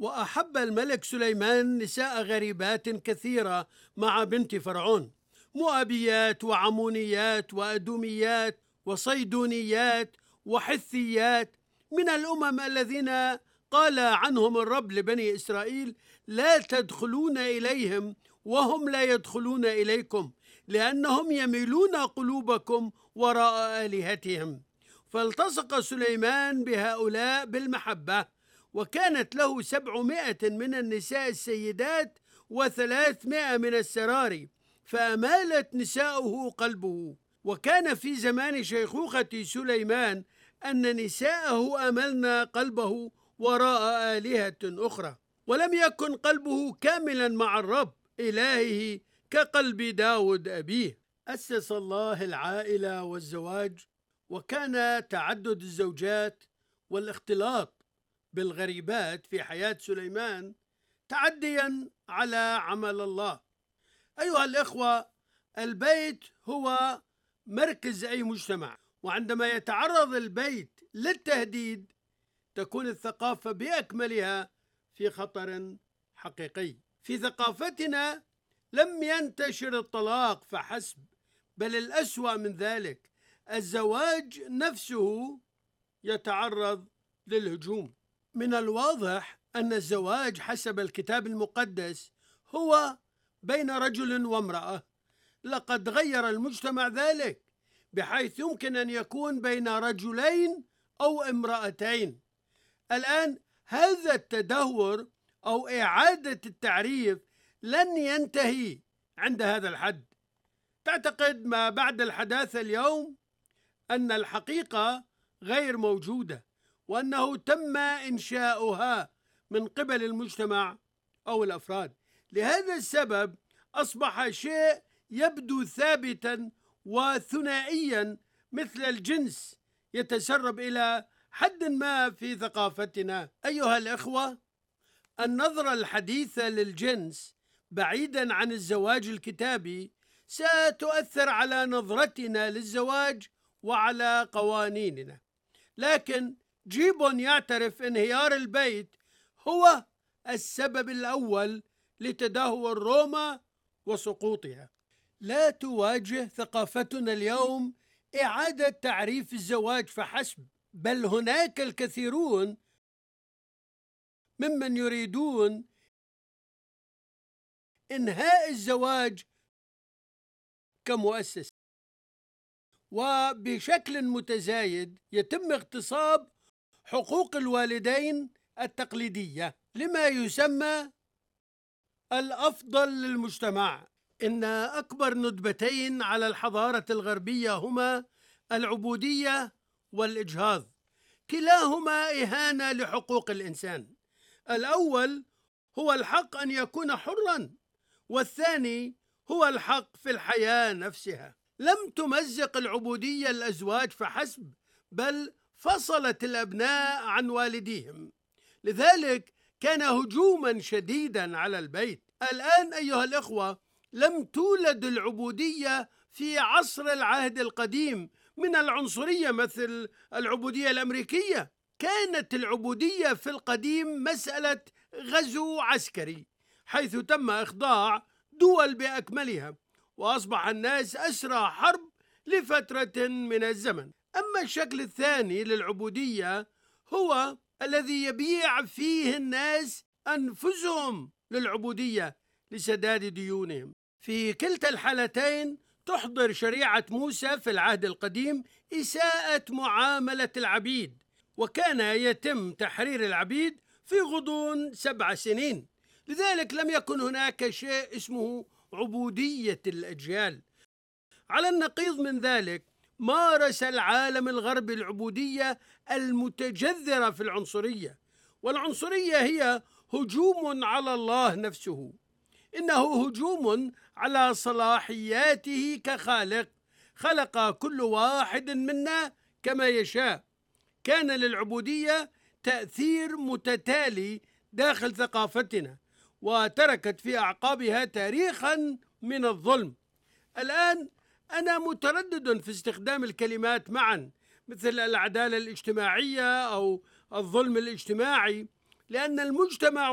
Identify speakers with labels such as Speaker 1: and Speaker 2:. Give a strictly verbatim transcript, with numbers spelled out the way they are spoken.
Speaker 1: وأحب الملك سليمان نساء غريبات كثيرة مع بنت فرعون، مؤبيات وعمونيات وأدوميات وصيدونيات وحثيات، من الأمم الذين قال عنهم الرب لبني إسرائيل: لا تدخلون إليهم وهم لا يدخلون إليكم، لأنهم يميلون قلوبكم وراء آلهتهم. فالتصق سليمان بهؤلاء بالمحبة، وكانت له سبعمائة من النساء السيدات وثلاثمائة من السراري، فأمالت نساؤه قلبه. وكان في زمان شيخوخة سليمان أن نساءه أملن قلبه وراء آلهة أخرى، ولم يكن قلبه كاملا مع الرب إلهه كقلب داود أبيه. أسس الله العائلة والزواج، وكان تعدد الزوجات والاختلاط بالغريبات في حياة سليمان تعديا على عمل الله. أيها الإخوة، البيت هو مركز أي مجتمع، وعندما يتعرض البيت للتهديد تكون الثقافة بأكملها في خطر حقيقي. في ثقافتنا لم ينتشر الطلاق فحسب، بل الأسوأ من ذلك، الزواج نفسه يتعرض للهجوم. من الواضح أن الزواج حسب الكتاب المقدس هو بين رجل وامرأة. لقد غير المجتمع ذلك، بحيث يمكن أن يكون بين رجلين أو امرأتين. الآن هذا التدهور أو إعادة التعريف لن ينتهي عند هذا الحد. تعتقد ما بعد الحداثة اليوم أن الحقيقة غير موجودة، وأنه تم إنشاؤها من قبل المجتمع أو الأفراد. لهذا السبب أصبح شيء يبدو ثابتا وثنائيا مثل الجنس يتسرب إلى حد ما في ثقافتنا. أيها الإخوة، النظرة الحديثة للجنس بعيدا عن الزواج الكتابي ستؤثر على نظرتنا للزواج وعلى قوانيننا. لكن جيبون يعترف انهيار البيت هو السبب الأول لتدهور روما وسقوطها. لا تواجه ثقافتنا اليوم إعادة تعريف الزواج فحسب، بل هناك الكثيرون ممن يريدون إنهاء الزواج كمؤسسة، وبشكل متزايد يتم اغتصاب حقوق الوالدين التقليدية لما يسمى الأفضل للمجتمع. إن أكبر ندبتين على الحضارة الغربية هما العبودية والإجهاض، كلاهما إهانة لحقوق الإنسان. الأول هو الحق أن يكون حراً، والثاني هو الحق في الحياة نفسها. لم تمزق العبودية الأزواج فحسب، بل فصلت الأبناء عن والديهم، لذلك كان هجوما شديدا على البيت. الآن أيها الإخوة، لم تولد العبودية في عصر العهد القديم من العنصرية مثل العبودية الأمريكية. كانت العبودية في القديم مسألة غزو عسكري، حيث تم إخضاع دول بأكملها، وأصبح الناس أسرى حرب لفترة من الزمن. أما الشكل الثاني للعبودية هو الذي يبيع فيه الناس أنفسهم للعبودية لسداد ديونهم. في كلتا الحالتين تحضر شريعة موسى في العهد القديم إساءة معاملة العبيد، وكان يتم تحرير العبيد في غضون سبع سنين. لذلك لم يكن هناك شيء اسمه عبودية الأجيال. على النقيض من ذلك، مارس العالم الغربي العبودية المتجذرة في العنصرية، والعنصرية هي هجوم على الله نفسه. إنه هجوم على صلاحياته كخالق، خلق كل واحد منا كما يشاء. كان للعبودية تأثير متتالي داخل ثقافتنا، وتركت في أعقابها تاريخا من الظلم. الآن أنا متردد في استخدام الكلمات معا مثل العدالة الاجتماعية أو الظلم الاجتماعي، لأن المجتمع